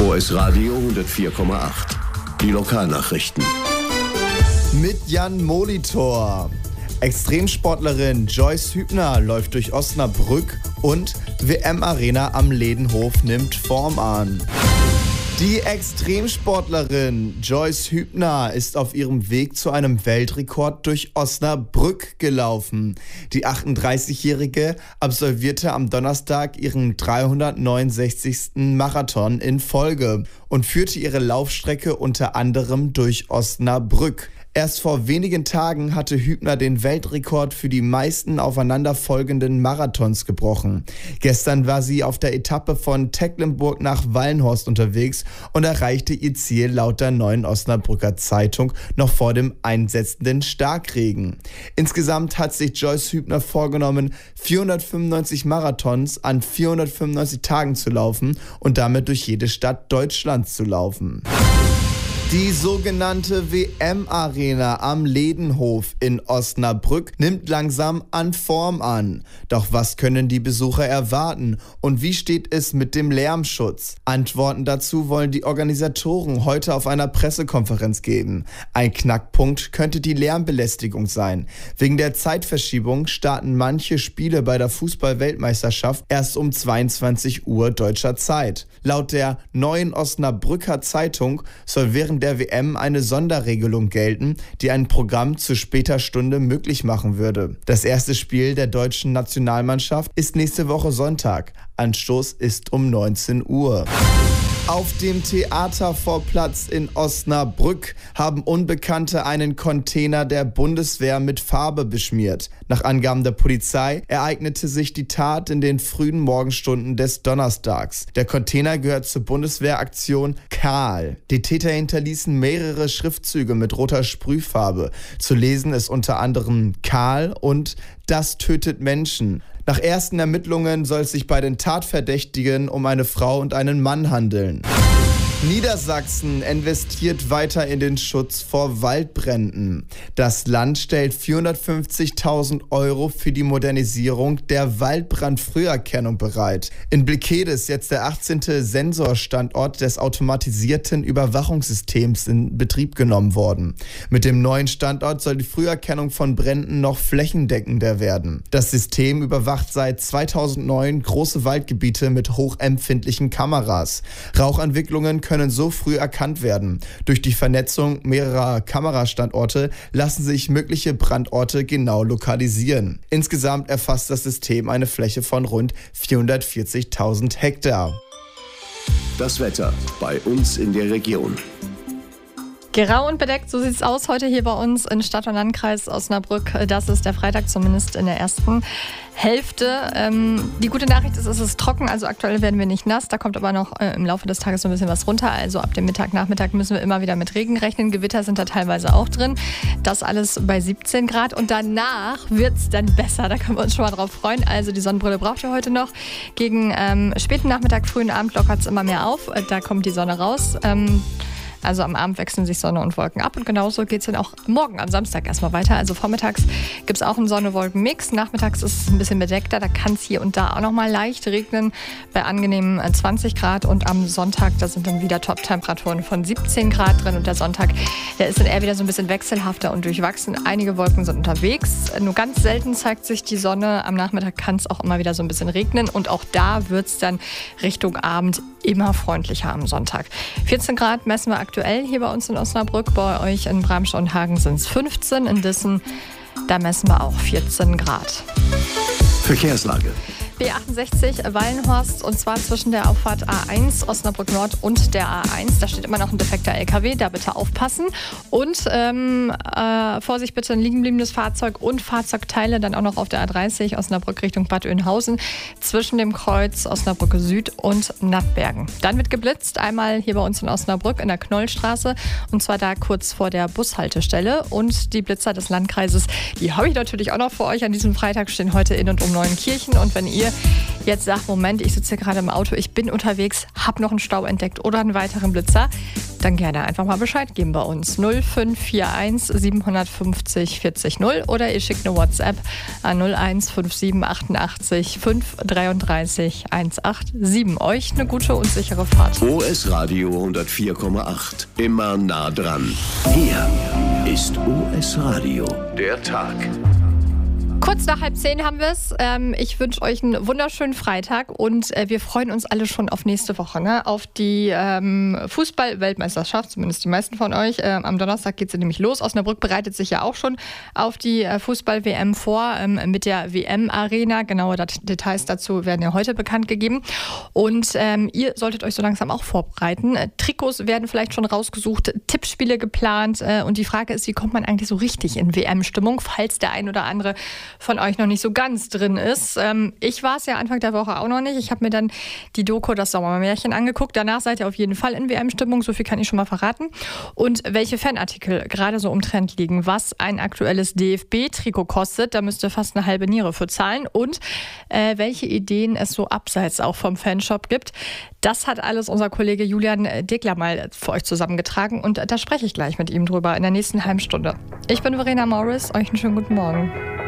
OS Radio 104,8. Die Lokalnachrichten. Mit Jan Molitor. Extremsportlerin Joyce Hübner läuft durch Osnabrück und WM-Arena am Ledenhof nimmt Form an. Die Extremsportlerin Joyce Hübner ist auf ihrem Weg zu einem Weltrekord durch Osnabrück gelaufen. Die 38-Jährige absolvierte am Donnerstag ihren 369. Marathon in Folge und führte ihre Laufstrecke unter anderem durch Osnabrück. Erst vor wenigen Tagen hatte Hübner den Weltrekord für die meisten aufeinanderfolgenden Marathons gebrochen. Gestern war sie auf der Etappe von Tecklenburg nach Wallenhorst unterwegs und erreichte ihr Ziel laut der Neuen Osnabrücker Zeitung noch vor dem einsetzenden Starkregen. Insgesamt hat sich Joyce Hübner vorgenommen, 495 Marathons an 495 Tagen zu laufen und damit durch jede Stadt Deutschlands zu laufen. Die sogenannte WM-Arena am Ledenhof in Osnabrück nimmt langsam an Form an. Doch was können die Besucher erwarten und wie steht es mit dem Lärmschutz? Antworten dazu wollen die Organisatoren heute auf einer Pressekonferenz geben. Ein Knackpunkt könnte die Lärmbelästigung sein. Wegen der Zeitverschiebung starten manche Spiele bei der Fußball-Weltmeisterschaft erst um 22 Uhr deutscher Zeit. Laut der Neuen Osnabrücker Zeitung soll während der WM eine Sonderregelung gelten, die ein Programm zu später Stunde möglich machen würde. Das erste Spiel der deutschen Nationalmannschaft ist nächste Woche Sonntag. Anstoß ist um 19 Uhr. Auf dem Theatervorplatz in Osnabrück haben Unbekannte einen Container der Bundeswehr mit Farbe beschmiert. Nach Angaben der Polizei ereignete sich die Tat in den frühen Morgenstunden des Donnerstags. Der Container gehört zur Bundeswehraktion Karl. Die Täter hinterließen mehrere Schriftzüge mit roter Sprühfarbe. Zu lesen ist unter anderem Karl und Das tötet Menschen. Nach ersten Ermittlungen soll es sich bei den Tatverdächtigen um eine Frau und einen Mann handeln. Niedersachsen investiert weiter in den Schutz vor Waldbränden. Das Land stellt 450.000 € für die Modernisierung der Waldbrandfrüherkennung bereit. In Blickede ist jetzt der 18. Sensorstandort des automatisierten Überwachungssystems in Betrieb genommen worden. Mit dem neuen Standort soll die Früherkennung von Bränden noch flächendeckender werden. Das System überwacht seit 2009 große Waldgebiete mit hochempfindlichen Kameras. Rauchentwicklungen können so früh erkannt werden. Durch die Vernetzung mehrerer Kamerastandorte lassen sich mögliche Brandorte genau lokalisieren. Insgesamt erfasst das System eine Fläche von rund 440.000 Hektar. Das Wetter bei uns in der Region. Grau und bedeckt, so sieht es aus heute hier bei uns in Stadt- und Landkreis Osnabrück. Das ist der Freitag, zumindest in der ersten Hälfte. Die gute Nachricht ist, es ist trocken, also aktuell werden wir nicht nass. Da kommt aber noch im Laufe des Tages so ein bisschen was runter. Also ab dem Nachmittag müssen wir immer wieder mit Regen rechnen. Gewitter sind da teilweise auch drin. Das alles bei 17 Grad. Und danach wird es dann besser. Da können wir uns schon mal drauf freuen. Also die Sonnenbrille braucht ihr heute noch. Gegen späten Nachmittag, frühen Abend lockert es immer mehr auf. Da kommt die Sonne raus. Also am Abend wechseln sich Sonne und Wolken ab und genauso geht es dann auch morgen am Samstag erstmal weiter. Also vormittags gibt es auch einen Sonne-Wolken-Mix, nachmittags ist es ein bisschen bedeckter, da kann es hier und da auch nochmal leicht regnen bei angenehmen 20 Grad und am Sonntag, da sind dann wieder Top-Temperaturen von 17 Grad drin und der Sonntag, der ist dann eher wieder so ein bisschen wechselhafter und durchwachsen. Einige Wolken sind unterwegs, nur ganz selten zeigt sich die Sonne, am Nachmittag kann es auch immer wieder so ein bisschen regnen und auch da wird es dann Richtung Abend immer freundlicher am Sonntag. 14 Grad messen wir aktuell hier bei uns in Osnabrück. Bei euch in Bramstedt und Hagen sind es 15. In Dissen, da messen wir auch 14 Grad. Verkehrslage. B68 Wallenhorst und zwar zwischen der Auffahrt A1 Osnabrück Nord und der A1. Da steht immer noch ein defekter LKW, da bitte aufpassen. Und Vorsicht bitte, ein liegenbliebendes Fahrzeug und Fahrzeugteile dann auch noch auf der A30 Osnabrück Richtung Bad Oeynhausen zwischen dem Kreuz Osnabrück Süd und Nattbergen. Dann wird geblitzt, einmal hier bei uns in Osnabrück in der Knollstraße und zwar da kurz vor der Bushaltestelle. Und die Blitzer des Landkreises, die habe ich natürlich auch noch für euch an diesem Freitag, stehen heute in und um Neuenkirchen. Und wenn ihr jetzt sagt, Moment, ich sitze hier gerade im Auto, ich bin unterwegs, habe noch einen Stau entdeckt oder einen weiteren Blitzer, dann gerne einfach mal Bescheid geben bei uns. 0541 750 40 0 oder ihr schickt eine WhatsApp an 0157 88 533 187. Euch eine gute und sichere Fahrt. OS Radio 104,8. Immer nah dran. Hier ist OS Radio. Der Tag. Kurz nach 9:30 haben wir es. Ich wünsche euch einen wunderschönen Freitag und wir freuen uns alle schon auf nächste Woche, ne? Auf die Fußball-Weltmeisterschaft, zumindest die meisten von euch. Am Donnerstag geht sie nämlich los. Osnabrück bereitet sich ja auch schon auf die Fußball-WM vor mit der WM-Arena. Genaue Details dazu werden ja heute bekannt gegeben. Und ihr solltet euch so langsam auch vorbereiten. Trikots werden vielleicht schon rausgesucht, Tippspiele geplant. Und die Frage ist, wie kommt man eigentlich so richtig in WM-Stimmung, falls der ein oder andere von euch noch nicht so ganz drin ist. Ich war es ja Anfang der Woche auch noch nicht. Ich habe mir dann die Doku Das Sommermärchen angeguckt. Danach seid ihr auf jeden Fall in WM-Stimmung, so viel kann ich schon mal verraten. Und welche Fanartikel gerade so im Trend liegen, was ein aktuelles DFB-Trikot kostet, da müsst ihr fast eine halbe Niere für zahlen. Und welche Ideen es so abseits auch vom Fanshop gibt, das hat alles unser Kollege Julian Degler mal für euch zusammengetragen. Und da spreche ich gleich mit ihm drüber in der nächsten halben Stunde. Ich bin Verena Morris, euch einen schönen guten Morgen.